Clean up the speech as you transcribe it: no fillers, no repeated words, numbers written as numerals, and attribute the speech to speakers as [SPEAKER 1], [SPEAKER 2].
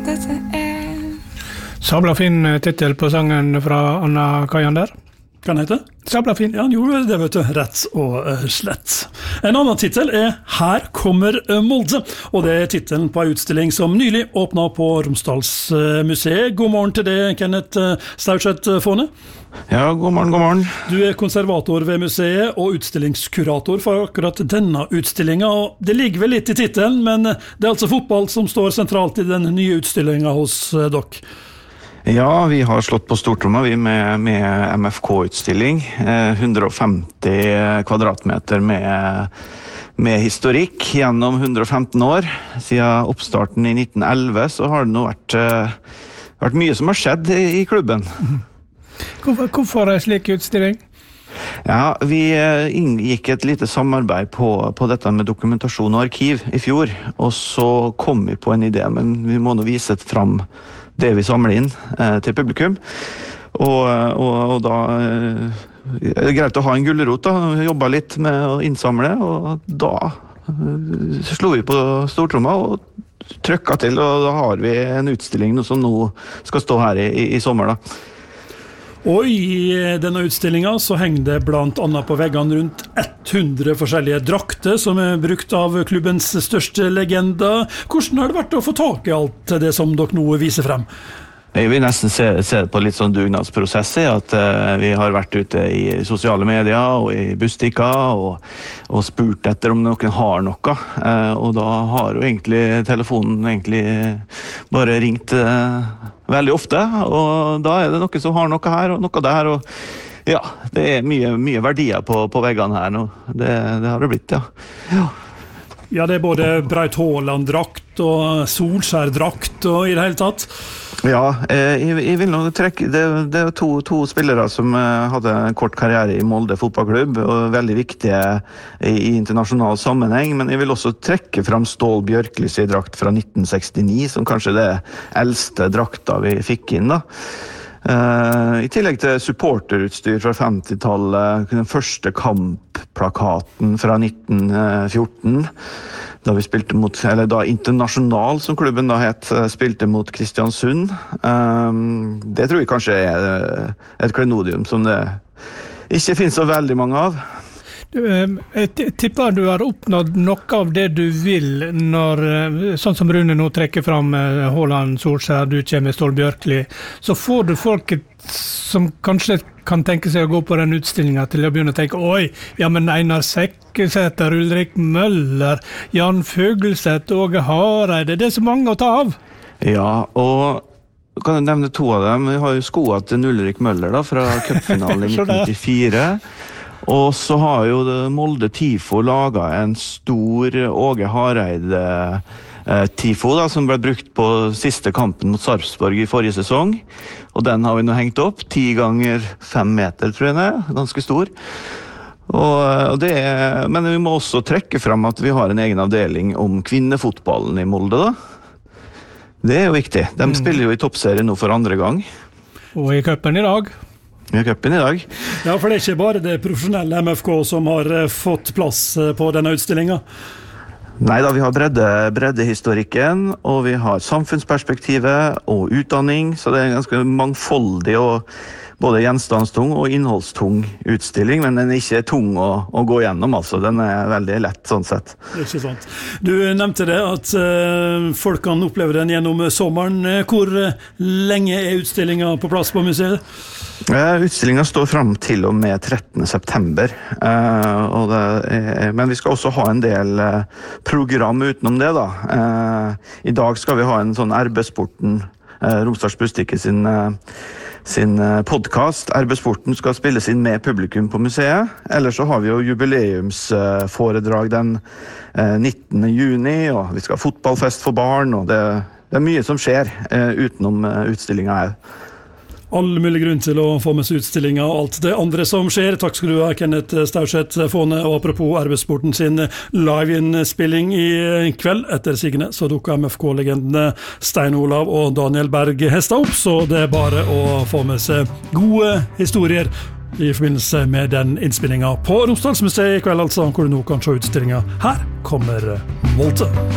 [SPEAKER 1] Sabla fin titel på sangen fra Anna Kajan der.
[SPEAKER 2] Kan det hete?
[SPEAKER 1] Sabla fin.
[SPEAKER 2] Ja, han gjorde det, vet du. Rett og slett. En annen titel Her kommer Molde, og det titelen på en utstilling som nylig åpnet på Romsdalsmuseet. God morgen til deg, Kenneth Staurseth Fåne.
[SPEAKER 3] Ja, god morgen.
[SPEAKER 2] Du konservator ved museet og utstillingskurator for akkurat denne utstillingen, og det ligger vel litt i titelen, men det altså fotball som står sentralt i den nye utstillingen hos dere.
[SPEAKER 3] Ja, vi har slått på stortromma vi med MFK-utstilling. 150 kvadratmeter med historikk gjennom 115 år. Siden oppstarten i 1911 så har det nå vært mye som har skjedd i klubben.
[SPEAKER 1] Hvorfor en slik utstilling?
[SPEAKER 3] Ja, vi inngikk et lite samarbeid på dette med dokumentasjon og arkiv i fjor, og så kom vi på en idé, men vi må nå vise fram det vi samler inn til publikum. Og da det greit å ha en gulrot da, vi jobbet litt med å innsamle, og da slo vi på stortromma og trykket til, og da har vi en utstilling som nå skal stå her i sommer da.
[SPEAKER 2] Og i denne utstillingen så henger det blant annet på veggene rundt 100 forskjellige drakter som brukt av klubbens største legender. Hvordan har det vært å få tak i alt det som dere nå viser frem?
[SPEAKER 3] Jeg vil nesten se det på litt sånn dugnadsprosess, at vi har vært ute i sosiale medier og i butikker og spurt etter om noen har noe. Og da har jo egentlig telefonen bare ringt veldig ofte, og da det noen som har noe her og noe der, og ja, det mye verdier på veggene her nå. Det har det blitt, ja.
[SPEAKER 2] Ja, det både Braut Haaland-drakt og Solskjær-drakt og i det hele tatt.
[SPEAKER 3] Ja, jeg vil nå trekke, det to spillere som hadde en kort karriere i Molde fotballklubb, og veldig viktige i internasjonal sammenheng, men jeg vil også trekke fram Stål Bjørklis i drakt fra 1969, som kanskje det eldste drakta vi fikk inn da. I tillegg til supporterutstyr fra 50-tallet, den første kampplakaten fra 1914, da vi spilte mot, eller da Internasjonal som klubben da spilte mot Kristiansund. Det tror jeg kanskje et klenodium som det ikke finnes så veldig mange av.
[SPEAKER 1] Jeg tipper du har oppnådd noe av det du vil når, sånn som Rune nå trekker fram Haaland, Solskjær, du kommer Stål Bjørkli, så får du folk som kanskje kan tenke seg å gå på den utstillingen til å begynne å tenke, oi, ja, men Einar Sekkesæter, Ulrik Møller, Jan Fuglseth, Åge Hareide, det så mange å ta av.
[SPEAKER 3] Ja, og kan jeg nevne to av dem. Vi har jo skoet til Ulrik Møller da, fra cupfinalen i 1994. Og så har jo Molde Tifo laget en stor Åge Hareide Tifo da, som ble brukt på siste kampen mot Sarpsborg i forrige sesong. Og den har vi nå hengt opp 10 ganger 5 meter, tror jeg det ganske stor. Men vi må også trekke frem at vi har en egen avdeling om kvinnefotballen i Molde da. Det jo viktig. De spiller jo i toppserien nå for andre gang.
[SPEAKER 1] Og i cupen i dag.
[SPEAKER 3] I cupen i dag.
[SPEAKER 2] Ja, for det ikke bare det profesjonelle MFK som har fått plass på denne utstillingen.
[SPEAKER 3] Neida, vi har breddehistorikken, og vi har samfunnsperspektivet og utdanning, så det en ganske mangfoldig og både gjenstandstung og innholdstung utstilling, men den ikke tung å gå gjennom, altså. Den veldig lett, sånn sett.
[SPEAKER 2] Ikke sant. Du nevnte det, at folk kan oppleve den gjennom sommeren. Hvor lenge utstillingen på plass på museet?
[SPEAKER 3] Utstillingen står fram til og med 13. september, men vi skal også ha en del program utenom det da. I dag skal vi ha en sånn RB-sporten, Romsdals Bustikke sin podcast. RB-sporten skal spilles inn med publikum på museet. Ellers så har vi jo jubileumsforedrag den 19. juni, og vi skal ha fotballfest for barn, og det mye som skjer utenom utstillingen her.
[SPEAKER 2] All mulig grunn til å få med seg utstillingen og alt det andre som skjer. Takk skal du ha, Kenneth Staurseth Fåne. Og apropos RB-sporten sin live-innspilling i kveld, etter sigende, så dukker MFK-legendene Stein Olav og Daniel Berg hesta opp, så det bare å få med seg gode historier i forbindelse med den innspillingen på Romsdalsmuseet i kveld, altså, hvor du nå kan se utstillingen. Her kommer Molde.